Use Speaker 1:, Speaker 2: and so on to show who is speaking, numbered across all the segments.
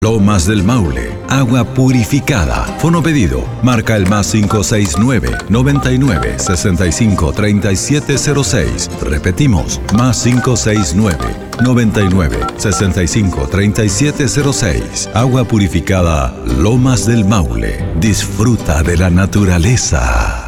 Speaker 1: Lomas del Maule, agua purificada. Fono pedido, marca el +569 99 65 3706. Repetimos, +569 99 65 3706. Agua purificada Lomas del Maule. Disfruta de la naturaleza.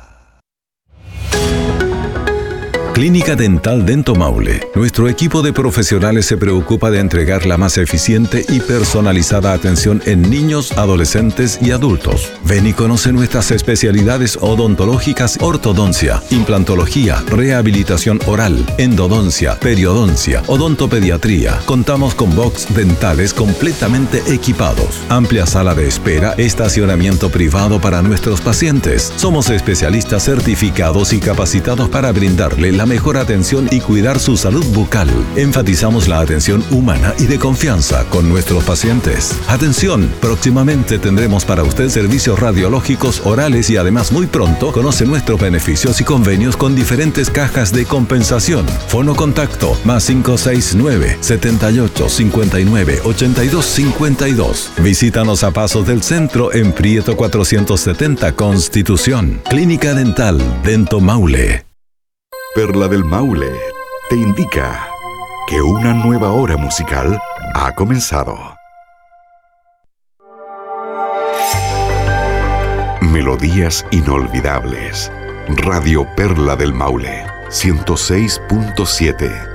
Speaker 1: Clínica Dental Dento Maule. Nuestro equipo de profesionales se preocupa de entregar la más eficiente y personalizada atención en niños, adolescentes y adultos. Ven y conoce nuestras especialidades odontológicas: ortodoncia, implantología, rehabilitación oral, endodoncia, periodoncia, odontopediatría. Contamos con box dentales completamente equipados, amplia sala de espera, estacionamiento privado para nuestros pacientes. Somos especialistas certificados y capacitados para brindarle la mejor atención y cuidar su salud bucal. Enfatizamos la atención humana y de confianza con nuestros pacientes. Atención, próximamente tendremos para usted servicios radiológicos, orales y además muy pronto conoce nuestros beneficios y convenios con diferentes cajas de compensación. Fono contacto +569 78 59 82 52. Visítanos a Pasos del Centro en Prieto 470 Constitución. Clínica Dental Dento Maule.
Speaker 2: Perla del Maule te indica que una nueva hora musical ha comenzado. Melodías inolvidables. Radio Perla del Maule 106.7.